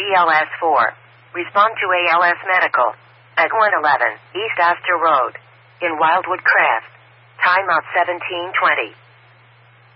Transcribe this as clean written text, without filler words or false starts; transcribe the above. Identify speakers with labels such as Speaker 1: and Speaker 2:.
Speaker 1: BLS 4. Respond to ALS Medical. At 111 East Astor Road. In Wildwood Crest. Timeout 1720.